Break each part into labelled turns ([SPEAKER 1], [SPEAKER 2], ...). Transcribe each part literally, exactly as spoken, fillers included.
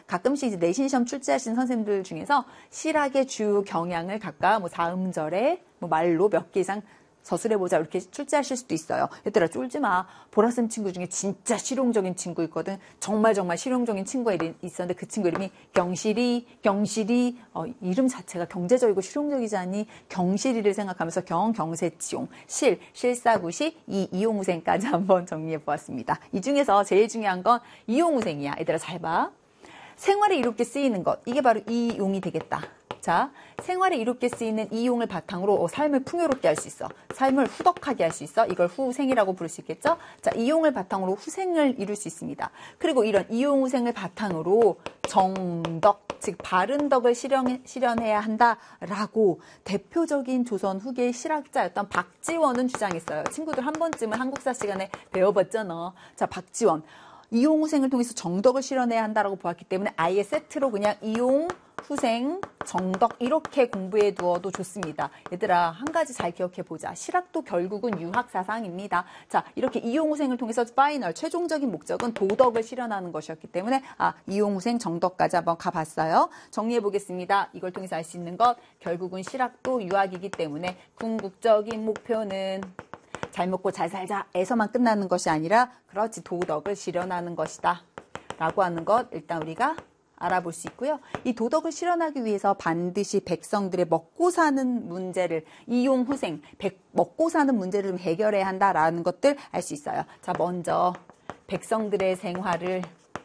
[SPEAKER 1] 가끔씩 이제 내신 시험 출제하시는 선생님들 중에서 실학의 주 경향을 각각 뭐 사음절에 뭐 말로 몇 개 이상 서술해보자 이렇게 출제하실 수도 있어요. 얘들아 쫄지 마. 보라쌤 친구 중에 진짜 실용적인 친구 있거든. 정말 정말 실용적인 친구가 있었는데 그 친구 이름이 경실이 경실이 어, 이름 자체가 경제적이고 실용적이지 않니? 경실이를 생각하면서 경, 경세치용, 실, 실사구시, 이, 이용우생까지 한번 정리해보았습니다. 이 중에서 제일 중요한 건 이용우생이야. 얘들아 잘 봐. 생활에 이롭게 쓰이는 것. 이게 바로 이용이 되겠다. 자, 생활에 이롭게 쓰이는 이용을 바탕으로 어, 삶을 풍요롭게 할 수 있어. 삶을 후덕하게 할 수 있어. 이걸 후생이라고 부를 수 있겠죠? 자, 이용을 바탕으로 후생을 이룰 수 있습니다. 그리고 이런 이용후생을 바탕으로 정덕, 즉 바른 덕을 실현, 실현해야 한다라고 대표적인 조선 후기의 실학자였던 박지원은 주장했어요. 친구들 한 번쯤은 한국사 시간에 배워봤잖아. 자, 박지원. 이용후생을 통해서 정덕을 실현해야 한다라고 보았기 때문에 아예 세트로 그냥 이용, 후생, 정덕 이렇게 공부해 두어도 좋습니다. 얘들아 한 가지 잘 기억해 보자. 실학도 결국은 유학사상입니다. 자, 이렇게 이용후생을 통해서 파이널 최종적인 목적은 도덕을 실현하는 것이었기 때문에 아 이용후생 정덕까지 한번 가봤어요. 정리해 보겠습니다. 이걸 통해서 알 수 있는 것 결국은 실학도 유학이기 때문에 궁극적인 목표는 잘 먹고 잘 살자에서만 끝나는 것이 아니라 그렇지 도덕을 실현하는 것이다 라고 하는 것 일단 우리가 알아볼 수 있고요. 이 도덕을 실현하기 위해서 반드시 백성들의 먹고 사는 문제를 이용후생, 백, 먹고 사는 문제를 좀 해결해야 한다라는 것들 알 수 있어요. 자, 먼저 백성들의 생활을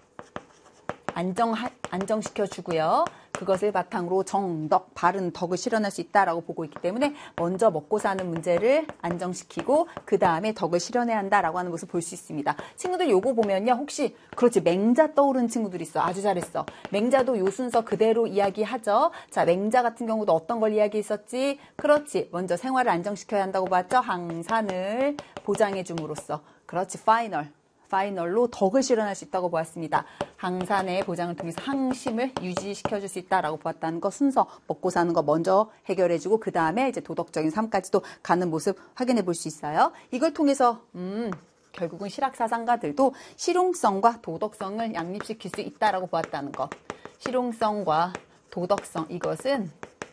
[SPEAKER 1] 안정, 안정시켜 주고요. 그것을 바탕으로 정덕, 바른 덕을 실현할 수 있다라고 보고 있기 때문에 먼저 먹고 사는 문제를 안정시키고 그 다음에 덕을 실현해야 한다라고 하는 모습을 볼 수 있습니다. 친구들 요거 보면요. 혹시 그렇지 맹자 떠오르는 친구들 있어. 아주 잘했어. 맹자도 요 순서 그대로 이야기하죠. 자, 맹자 같은 경우도 어떤 걸 이야기했었지? 그렇지. 먼저 생활을 안정시켜야 한다고 봤죠. 항산을 보장해 줌으로써. 그렇지. 파이널. 파이널로 덕을 실현할 수 있다고 보았습니다. 항산의 보장을 통해서 항심을 유지시켜줄 수 있다라고 보았다는 거 순서 먹고 사는 거 먼저 해결해주고 그 다음에 이제 도덕적인 삶까지도 가는 모습 확인해 볼 수 있어요. 이걸 통해서 음 결국은 실학사상가들도 실용성과 도덕성을 양립시킬 수 있다라고 보았다는 것. 실용성과 도덕성 이것은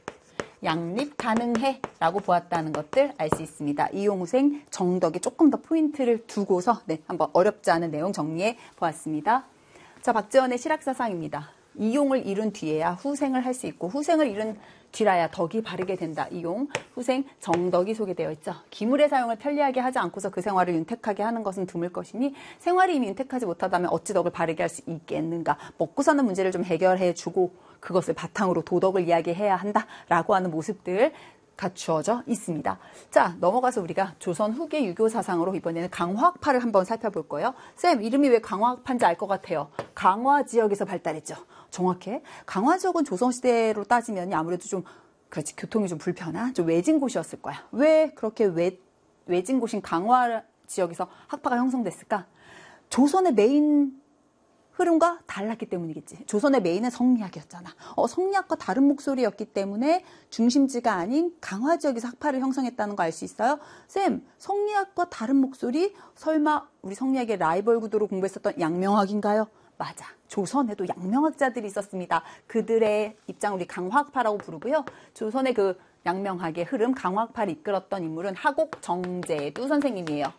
[SPEAKER 1] 양립 가능해 라고 보았다는 것들 알 수 있습니다. 이용후생 정덕에 조금 더 포인트를 두고서 네, 한번 어렵지 않은 내용 정리해 보았습니다. 자, 박지원의 실학사상입니다. 이용을 이룬 뒤에야 후생을 할 수 있고 후생을 이룬 뒤라야 덕이 바르게 된다. 이용, 후생, 정덕이 소개되어 있죠. 기물의 사용을 편리하게 하지 않고서 그 생활을 윤택하게 하는 것은 드물 것이니 생활이 이미 윤택하지 못하다면 어찌 덕을 바르게 할 수 있겠는가. 먹고 사는 문제를 좀 해결해 주고 그것을 바탕으로 도덕을 이야기해야 한다라고 하는 모습들 갖추어져 있습니다. 자, 넘어가서 우리가 조선 후기 유교 사상으로 이번에는 강화학파를 한번 살펴볼 거예요. 쌤, 이름이 왜 강화학파인지 알 것 같아요. 강화 지역에서 발달했죠. 정확해. 강화 지역은 조선시대로 따지면 아무래도 좀 그렇지 교통이 좀 불편한 좀 외진 곳이었을 거야. 왜 그렇게 외, 외진 곳인 강화 지역에서 학파가 형성됐을까? 조선의 메인 흐름과 달랐기 때문이겠지. 조선의 메인은 성리학이었잖아. 어, 성리학과 다른 목소리였기 때문에 중심지가 아닌 강화 지역에서 학파를 형성했다는 거 알 수 있어요? 쌤, 성리학과 다른 목소리? 설마 우리 성리학의 라이벌 구도로 공부했었던 양명학인가요? 맞아. 조선에도 양명학자들이 있었습니다. 그들의 입장 우리 강화학파라고 부르고요. 조선의 그 양명학의 흐름, 강화학파를 이끌었던 인물은 하곡 정제두 선생님이에요.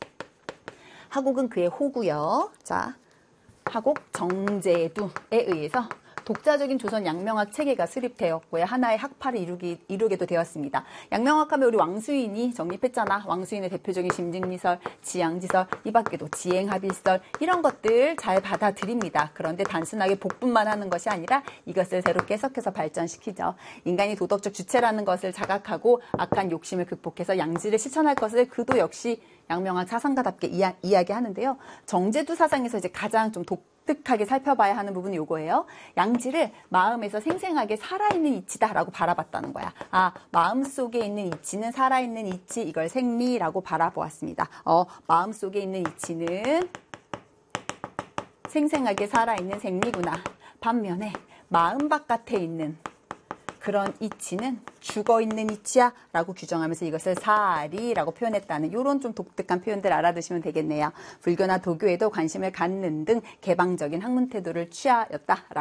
[SPEAKER 1] 하곡은 그의 호구요. 자. 하곡 정제두에 의해서 독자적인 조선 양명학 체계가 수립되었고요. 하나의 학파를 이루기, 이루게도 되었습니다. 양명학 하면 우리 왕수인이 정립했잖아. 왕수인의 대표적인 심증리설, 지양지설, 이 밖에도 지행합일설 이런 것들 잘 받아들입니다. 그런데 단순하게 복분만 하는 것이 아니라 이것을 새롭게 해석해서 발전시키죠. 인간이 도덕적 주체라는 것을 자각하고 악한 욕심을 극복해서 양지를 실천할 것을 그도 역시 양명학 사상가답게 이야, 이야기하는데요. 정제두 사상에서 이제 가장 좀 독특하게 살펴봐야 하는 부분이 요거예요. 양지를 마음에서 생생하게 살아있는 이치다라고 바라봤다는 거야. 아, 마음속에 있는 이치는 살아있는 이치, 이걸 생리라고 바라보았습니다. 어, 마음속에 있는 이치는 생생하게 살아있는 생리구나. 반면에 마음 바깥에 있는 그런 이치는 죽어있는 이치야 라고 규정하면서 이것을 사리라고 표현했다는 이런 좀 독특한 표현들 알아두시면 되겠네요. 불교나 도교에도 관심을 갖는 등 개방적인 학문 태도를 취하였다.